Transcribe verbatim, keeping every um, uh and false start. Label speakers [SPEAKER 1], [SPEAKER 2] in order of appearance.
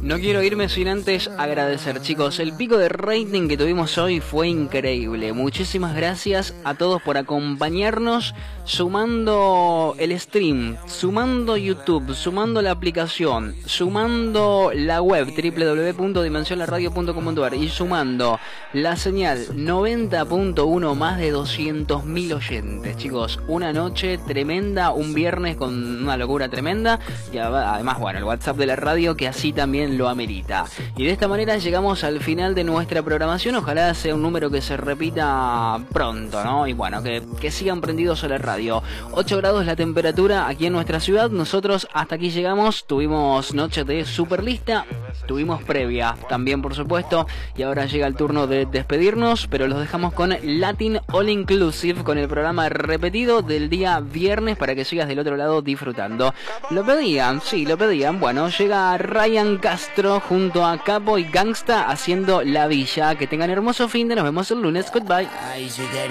[SPEAKER 1] No quiero irme sin antes agradecer, chicos. El pico de rating que tuvimos hoy fue increíble. Muchísimas gracias a todos por acompañarnos, sumando el stream, sumando YouTube, sumando la aplicación, sumando la web doble u doble u doble u punto dimensión la radio punto com punto a r y sumando la señal noventa punto uno, más de doscientos mil oyentes, chicos. Una noche tremenda, un viernes con una locura tremenda y además, bueno, el WhatsApp de la radio que así también lo amerita. Y de esta manera llegamos al final de nuestra programación. Ojalá sea un número que se repita pronto, ¿no? Y bueno, que, que sigan prendidos a la radio. ocho grados la temperatura aquí en nuestra ciudad. Nosotros hasta aquí llegamos. Tuvimos noche de Superlista, tuvimos previa también, por supuesto, y ahora llega el turno de despedirnos, pero los dejamos con Latin All Inclusive, con el programa repetido del día viernes para que sigas del otro lado disfrutando. Lo pedían, sí, lo pedían. Bueno, llega Ryan Castro junto a Capo y Gangsta haciendo La Villa. Que tengan hermoso fin de, nos vemos el lunes. Goodbye.